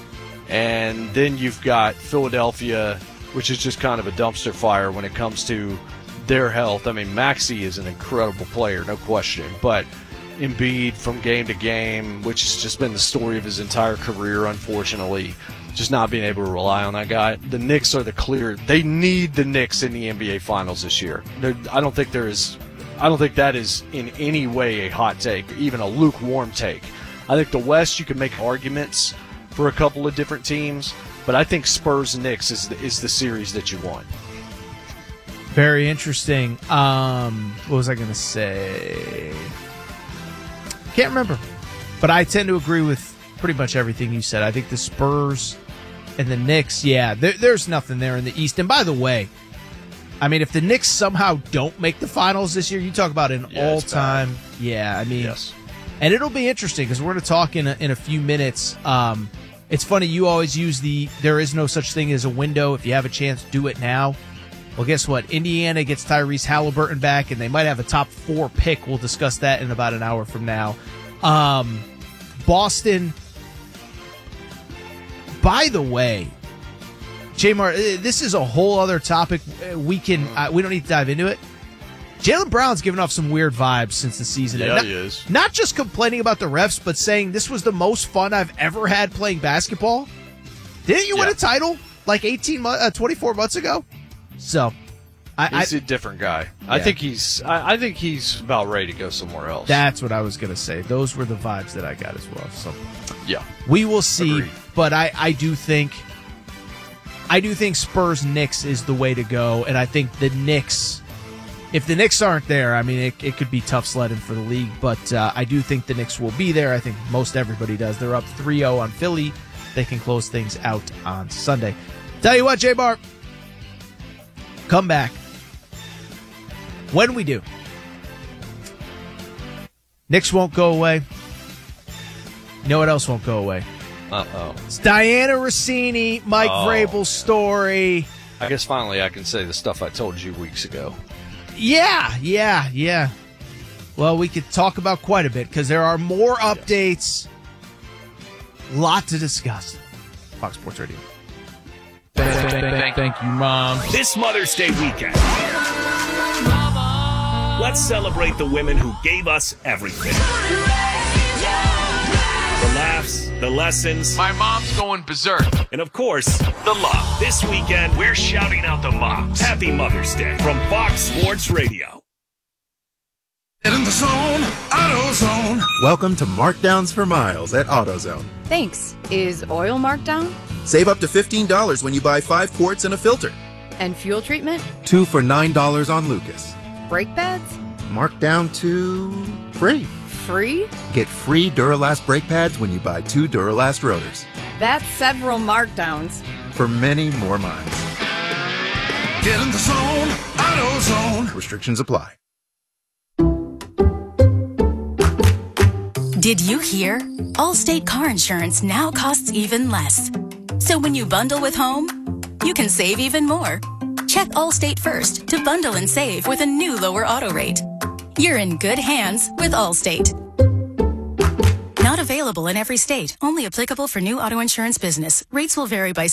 And then you've got Philadelphia, which is just kind of a dumpster fire when it comes to their health. I mean, Maxey is an incredible player, no question. But Embiid from game to game, which has just been the story of his entire career, unfortunately, just not being able to rely on that guy. The Knicks are the clear. They need the Knicks in the N B A Finals this year. They're, I don't think there is... I don't think that is in any way a hot take, even a lukewarm take. I think the West, you can make arguments for a couple of different teams, but I think Spurs-Knicks is the, is the series that you want. Very interesting. Um, what was I going to say? Can't remember. But I tend to agree with pretty much everything you said. I think the Spurs and the Knicks, yeah, there, there's nothing there in the East. And by the way, I mean, if the Knicks somehow don't make the finals this year, you talk about an yeah, all-time. Yeah, I mean, yes. And it'll be interesting because we're going to talk in a, in a few minutes. Um, it's funny, you always use the there is no such thing as a window. If you have a chance, do it now. Well, guess what? Indiana gets Tyrese Halliburton back, and they might have a top four pick. We'll discuss that in about an hour from now. Um, Boston, by the way, J-Mar, this is a whole other topic. We can uh, we don't need to dive into it. Jaylen Brown's given off some weird vibes since the season. Yeah, not, he is. Not just complaining about the refs, but saying this was the most fun I've ever had playing basketball. Didn't you yeah. win a title like eighteen, uh, twenty-four months ago? So, I, he's I, a different guy. Yeah. I think he's. I, I think he's about ready to go somewhere else. That's what I was going to say. Those were the vibes that I got as well. So, yeah, we will see. Agreed. But I, I do think. I do think Spurs-Knicks is the way to go, and I think the Knicks, if the Knicks aren't there, I mean, it, it could be tough sledding for the league, but uh, I do think the Knicks will be there. I think most everybody does. They're up three oh on Philly. They can close things out on Sunday. Tell you what, J-Bar, come back. When we do, Knicks won't go away. You know what else won't go away? Uh-oh. It's Diana Rossini, Mike oh, Vrabel's story. I guess finally I can say the stuff I told you weeks ago. Yeah, yeah, yeah. Well, we could talk about quite a bit because there are more updates. Lot to discuss. Fox Sports Radio. Thank, thank, thank, thank you, Mom. This Mother's Day weekend, let's celebrate the women who gave us everything. The laughs, laughs, the lessons. My mom's going berserk. And of course, the love. This weekend, we're shouting out the moms. Happy Mother's Day from Fox Sports Radio. Get in the zone, AutoZone. Welcome to Markdowns for Miles at AutoZone. Thanks. Is oil marked down? Save up to fifteen dollars when you buy five quarts and a filter. And fuel treatment? Two for nine dollars on Lucas. Brake pads? Marked down to free. Free? Get free Duralast brake pads when you buy two Duralast rotors. That's several markdowns. For many more miles. Get in the zone, AutoZone. Restrictions apply. Did you hear? Allstate car insurance now costs even less. So when you bundle with home, you can save even more. Check Allstate first to bundle and save with a new lower auto rate. You're in good hands with Allstate. Not available in every state. Only applicable for new auto insurance business. Rates will vary by